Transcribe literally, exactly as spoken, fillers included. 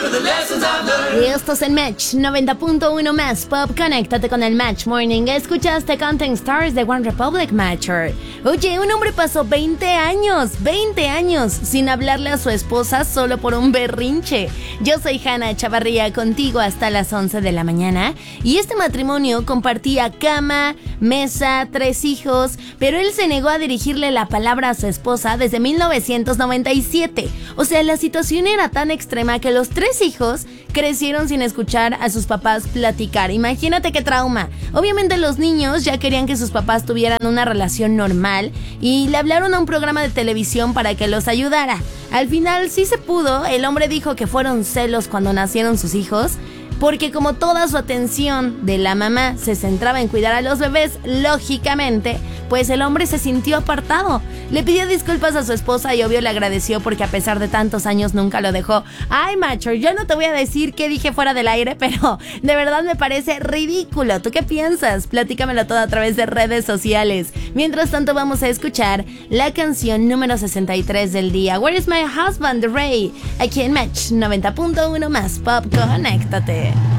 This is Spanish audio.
Y esto es el Match noventa punto uno más Pop. Conéctate con el Match Morning. Escuchaste Counting Stars de One Republic Matcher. Oye, un hombre pasó veinte años, veinte años sin hablarle a su esposa solo por un berrinche. Yo soy Hanna Chavarría, contigo hasta las once de la mañana. Y este matrimonio compartía cama, mesa, tres hijos, pero él se negó a dirigirle la palabra a su esposa desde mil novecientos noventa y siete. O sea, la situación era tan extrema que los tres hijos crecieron sin escuchar a sus papás platicar. Imagínate qué trauma. Obviamente los niños ya querían que sus papás tuvieran una relación normal y le hablaron a un programa de televisión para que los ayudara. Al final sí se pudo. El hombre dijo que fueron celos cuando nacieron sus hijos, porque como toda su atención de la mamá se centraba en cuidar a los bebés, lógicamente, pues el hombre se sintió apartado. Le pidió disculpas a su esposa y obvio le agradeció porque a pesar de tantos años nunca lo dejó. Ay, macho, yo no te voy a decir qué dije fuera del aire, pero de verdad me parece ridículo. ¿Tú qué piensas? Platícamelo todo a través de redes sociales. Mientras tanto vamos a escuchar la canción número sesenta y tres del día, Where is my husband, de Ray, aquí en Match noventa punto uno más Pop. Conéctate.